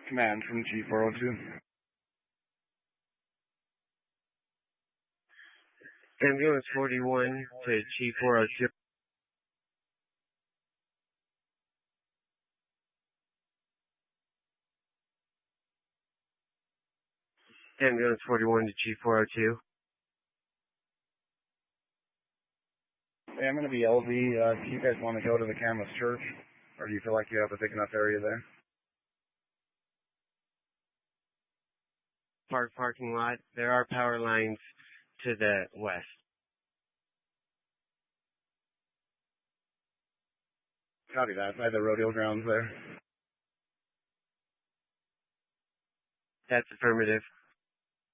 Command from G402. Ambulance 41 to G402. Ambulance 41 to G402. Hey, I'm going to be LV. Do you guys want to go to the Camas Church? Or do you feel like you have a big enough area there? Parking lot. There are power lines to the west. Copy that. By the rodeo grounds there. That's affirmative.